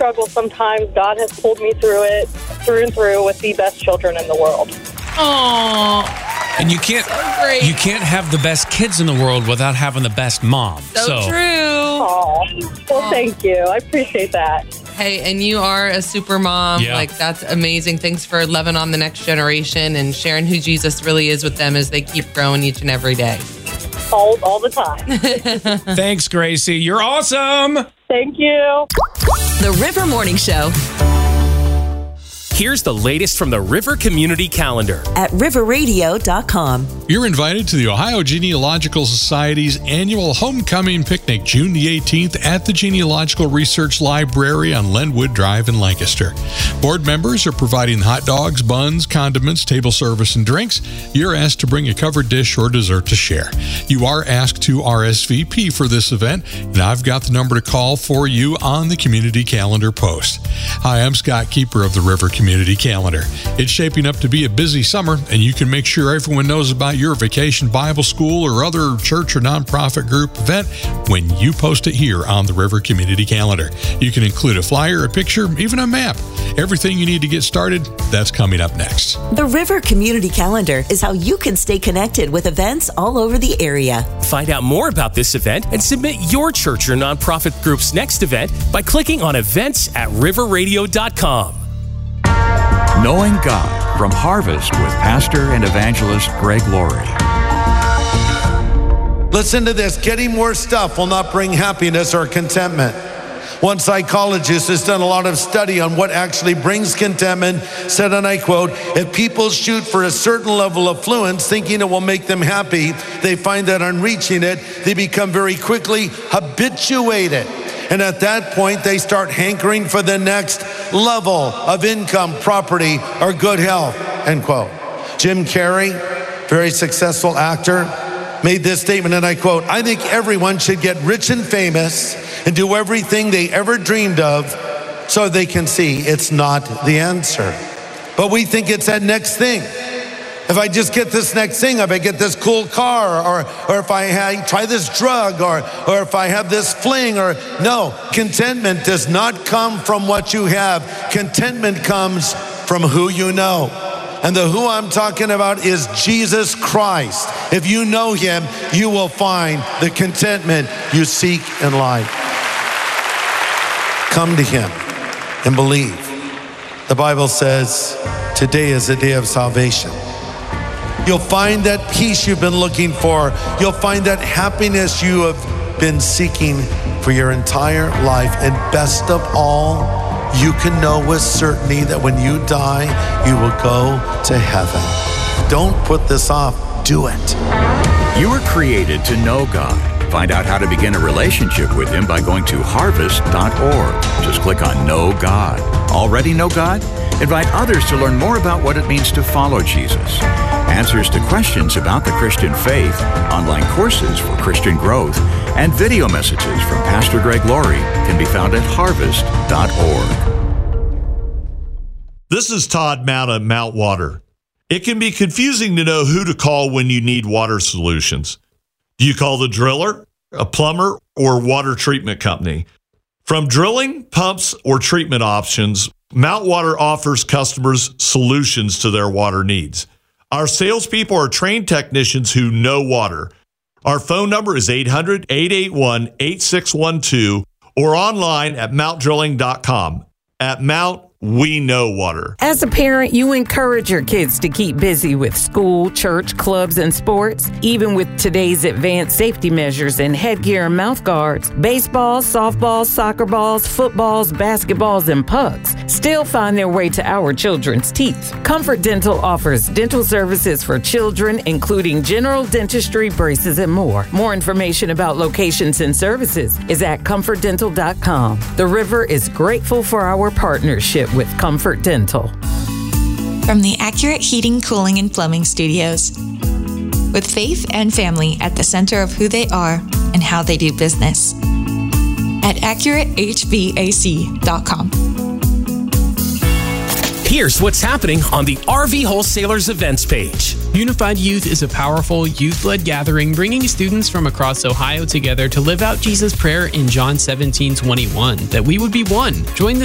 struggle sometimes, God has pulled me through it, through and through, with the best children in the world. Aww. And you can't have the best kids in the world without having the best mom. So true. Aww. Well, thank you. I appreciate that. Hey, and you are a super mom. Yeah. Like, that's amazing. Thanks for loving on the next generation and sharing who Jesus really is with them as they keep growing each and every day. All the time. Thanks, Gracie. You're awesome. Thank you. The River Morning Show Here's the latest from the River Community Calendar at riverradio.com. You're invited to the Ohio Genealogical Society's annual Homecoming Picnic, June the 18th at the Genealogical Research Library on Lenwood Drive in Lancaster. Board members are providing hot dogs, buns, condiments, table service, and drinks. You're asked to bring a covered dish or dessert to share. You are asked to RSVP for this event, and I've got the number to call for you on the community calendar post. Hi, I'm Scott, keeper of the River Community Calendar. It's shaping up to be a busy summer, and you can make sure everyone knows about your vacation, Bible school, or other church or nonprofit group event when you post it here on the River Community Calendar. You can include a flyer, a picture, even a map. Everything you need to get started, that's coming up next. The River Community Calendar is how you can stay connected with events all over the area. Find out more about this event and submit your church or nonprofit group's next event by clicking on events at riverradio.com. Knowing God from Harvest with Pastor and Evangelist Greg Laurie. Listen to this. Getting more stuff will not bring happiness or contentment. One psychologist has done a lot of study on what actually brings contentment, said, and I quote, "If people shoot for a certain level of affluence, thinking it will make them happy, they find that on reaching it, they become very quickly habituated. And at that point, they start hankering for the next level of income, property, or good health," end quote. Jim Carrey, very successful actor, made this statement, and I quote, "I think everyone should get rich and famous and do everything they ever dreamed of so they can see it's not the answer. But we think it's that next thing. If I just get this next thing, if I get this cool car, or if I try this drug, or if I have this fling, or no, contentment does not come from what you have. Contentment comes from who you know. And the who I'm talking about is Jesus Christ. If you know him, you will find the contentment you seek in life. Come to him and believe. The Bible says today is a day of salvation. You'll find that peace you've been looking for. You'll find that happiness you have been seeking for your entire life. And best of all, you can know with certainty that when you die, you will go to heaven. Don't put this off. Do it. You were created to know God. Find out how to begin a relationship with him by going to harvest.org. Just click on Know God. Already know God? Invite others to learn more about what it means to follow Jesus. Answers to questions about the Christian faith, online courses for Christian growth, and video messages from Pastor Greg Laurie can be found at harvest.org. This is Todd Mount at Mount Water. It can be confusing to know who to call when you need water solutions. Do you call the driller, a plumber, or water treatment company? From drilling, pumps, or treatment options, Mount Water offers customers solutions to their water needs. Our salespeople are trained technicians who know water. Our phone number is 800-881-8612 or online at mounttdrilling.com. At Mount, we know water. As a parent, you encourage your kids to keep busy with school, church, clubs, and sports. Even with today's advanced safety measures and headgear and mouth guards, baseballs, softballs, soccer balls, footballs, basketballs, and pucks still find their way to our children's teeth. Comfort Dental offers dental services for children, including general dentistry, braces, and more. More information about locations and services is at comfortdental.com. The River is grateful for our partnership with Comfort Dental. From the Accurate Heating, Cooling, and Plumbing Studios. With faith and family at the center of who they are and how they do business. At AccurateHVAC.com. Here's what's happening on the RV Wholesalers events page. Unified Youth is a powerful youth-led gathering bringing students from across Ohio together to live out Jesus' prayer in John 17:21, that we would be one. Join the